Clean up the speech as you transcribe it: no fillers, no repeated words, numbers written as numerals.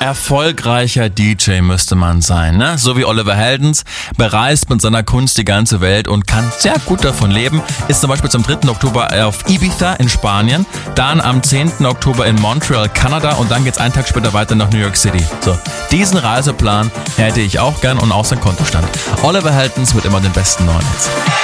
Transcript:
erfolgreicher DJ müsste man sein, ne? So wie Oliver Heldens, bereist mit seiner Kunst die ganze Welt und kann sehr gut davon leben. Ist zum Beispiel zum 3. Oktober auf Ibiza in Spanien, dann am 10. Oktober in Montreal, Kanada und dann geht's einen Tag später weiter nach New York City. So, diesen Reiseplan hätte ich auch gern und auch sein Kontostand. Oliver Heldens mit immer den besten neuen Hits.